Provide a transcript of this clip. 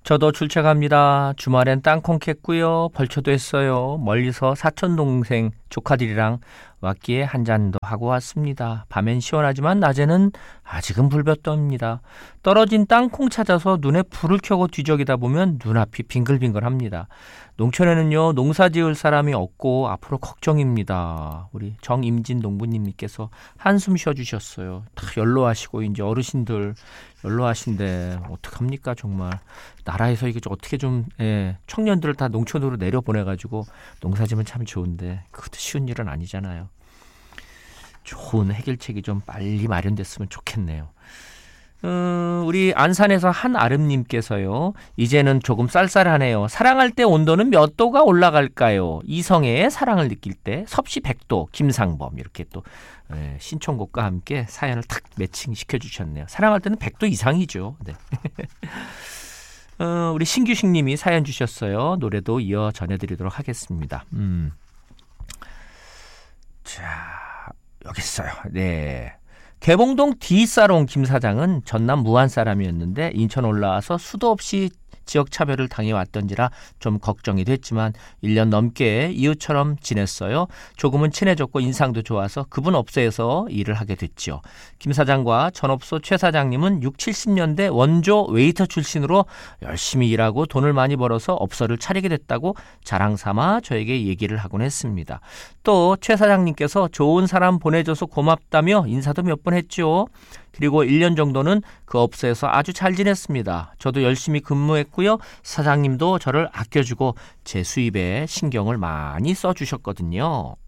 저도 출첵합니다. 주말엔 땅콩 캤고요. 벌초도 했어요. 멀리서 사촌동생 조카들이랑 왔기에 한 잔도 하고 왔습니다. 밤엔 시원하지만 낮에는 아직은 불볕더입니다. 떨어진 땅콩 찾아서 눈에 불을 켜고 뒤적이다 보면 눈앞이 빙글빙글합니다. 농촌에는요 농사 지을 사람이 없고 앞으로 걱정입니다. 우리 정임진 농부님께서 한숨 쉬어주셨어요. 다 연로하시고 이제 어르신들 연로하신데 어떡합니까 정말. 나라에서 이게 어떻게 좀 청년들을 다 농촌으로 내려보내가지고 농사지면 참 좋은데 그것도 쉬운 일은 아니잖아요. 좋은 해결책이 좀 빨리 마련됐으면 좋겠네요. 우리 안산에서 한아름님께서요. 이제는 조금 쌀쌀하네요. 사랑할 때 온도는 몇 도가 올라갈까요? 이성애의 사랑을 느낄 때 섭씨 100도 김상범 이렇게 또 신청곡과 함께 사연을 탁 매칭시켜 주셨네요. 사랑할 때는 100도 이상이죠. 네. 우리 신규식님이 사연 주셨어요. 노래도 이어 전해드리도록 하겠습니다. 자, 여기 있어요. 네. 개봉동 D사롱 김 사장은 전남 무안 사람이었는데 인천 올라와서 수도 없이 지역차별을 당해왔던지라 좀 걱정이 됐지만 1년 넘게 이웃처럼 지냈어요. 조금은 친해졌고 인상도 좋아서 그분 업소에서 일을 하게 됐죠. 김 사장과 전업소 최 사장님은 6, 70년대 원조 웨이터 출신으로 열심히 일하고 돈을 많이 벌어서 업소를 차리게 됐다고 자랑삼아 저에게 얘기를 하곤 했습니다. 또 최 사장님께서 좋은 사람 보내줘서 고맙다며 인사도 몇 번 했죠. 그리고 1년 정도는 그 업소에서 아주 잘 지냈습니다. 저도 열심히 근무했고요. 사장님도 저를 아껴주고 제 수입에 신경을 많이 써주셨거든요.